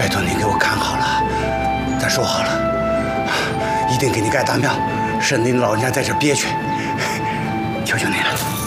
拜托你给我看好了，咱说好了，一定给你盖大庙，省得你老人家在这憋屈，求求你了。